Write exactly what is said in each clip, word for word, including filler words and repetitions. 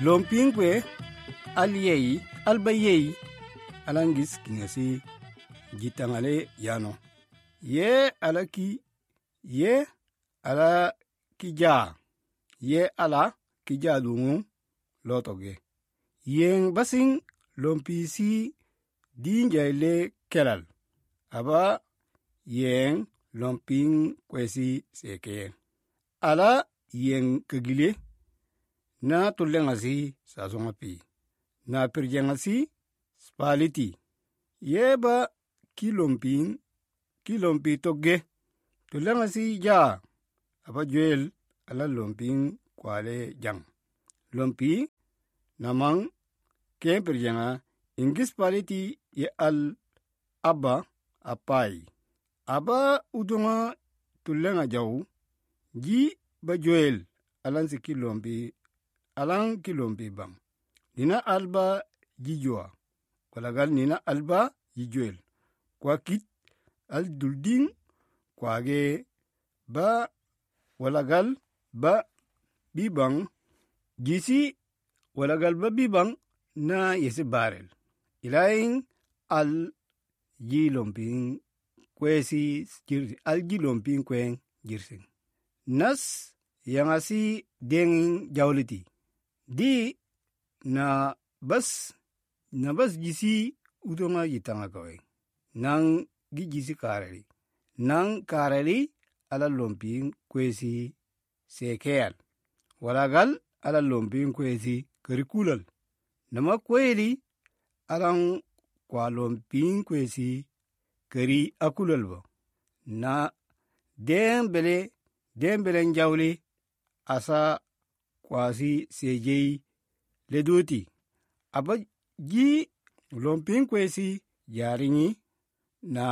lompingwe aliyei albayei alangis kingasi jitangale yano ye alaki ye ala kija ye ala kija lungu lotoge yeng basing lompisi dinjaile kelal aba yeng lomping kwesi seke ala yeng kegile na tulengasi sasongapi na pirjengasi spaliti yeba kilomping kilompi toge tulengasi ja aba joel ala lomping kwale jang lompi namang ke pirjenga ingis paliti ye al abba apai aba udunga tulenga jau ji ba joel alan si kilompi alang kilompi bang nina alba jijwa walagal nina alba jijoel kwa kit al dulding kwage ba walagal ba bibang gisi walagal ba bibang na yesi barel ilaing al jilomping kwesi jirsi al jilomping kwen jirsin nas yangasi dengin jawliti di na bas na bas gisi udonga yitanga kawe nang gi gisi kareli nang kareli ala lomping kwesi sekel walagal ala lomping kwesi kurikulal nama kweli alang kwa lomping kwesi kari akulal bo na dembele dembele njawli asa kwasi sejei ledoti aba ji lomping kwesi yaringi na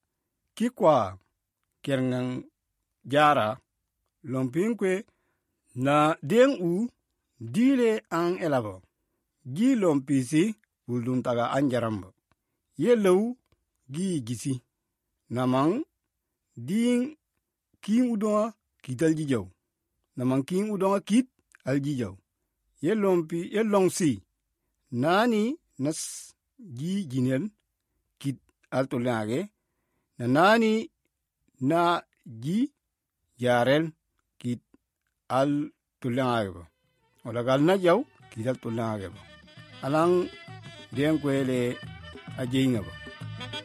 kikwa kerngang jara lomping kwe na deng u dile ang elabo gi lompisi uldun taga anjarambo ye lew gi gisi namang ding king udonga kital jijaw namang king udonga kit al jijaw ye lompi ye longsi nani nas gi jinel kit al tolage na nani na ji yarel kit al tulangage ba wala gal na jaw kit al tulangage ba alang den kwele ajeinga ba